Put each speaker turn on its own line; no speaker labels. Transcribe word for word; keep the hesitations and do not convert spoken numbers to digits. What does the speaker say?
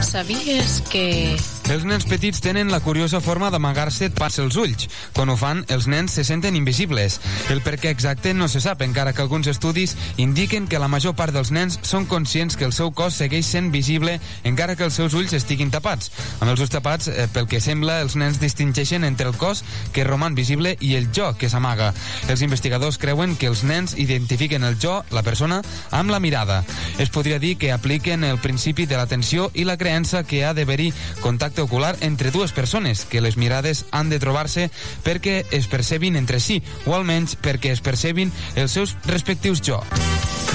Sabies que...
Els nens petits tenen la curiosa forma d'amagar-se tapant-se els ulls. Quan ho fan, els nens se senten invisibles. El per què exacte no se sap, encara que alguns estudis indiquen que la major part dels nens són conscients que el seu cos segueix sent visible encara que els seus ulls estiguin tapats. Amb els ulls tapats, eh, pel que sembla, els nens distingeixen entre el cos que roman visible i el jo que s'amaga. Els investigadors creuen que els nens identifiquen el jo, la persona, amb la mirada. Es podria dir que apliquen el principi de l'atenció i la creença que ha d'haver-hi contacte ocular entre dues persones, que les mirades han de trobar-se perquè es percebin entre si, o almenys perquè es percebin els seus respectius jo.